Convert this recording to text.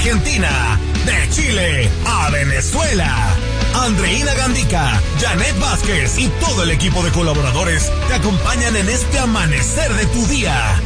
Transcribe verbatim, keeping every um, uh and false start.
Argentina, de Chile a Venezuela. Andreina Gandica, Janet Vázquez y todo el equipo de colaboradores te acompañan en este amanecer de tu día.